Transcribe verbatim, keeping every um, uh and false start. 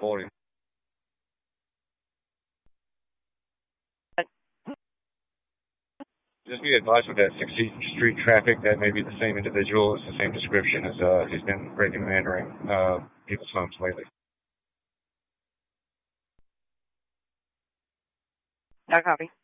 forty. Just be advised with that sixteenth Street traffic that may be the same individual. It's the same description as uh, he's been breaking and entering uh, people's homes lately. I copy.